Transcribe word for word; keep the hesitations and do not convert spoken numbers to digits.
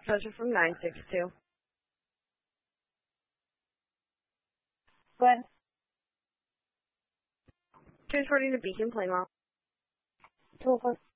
Treasure from nine six two. Go ahead. Transporting to Beacon Plainwell. two oh four.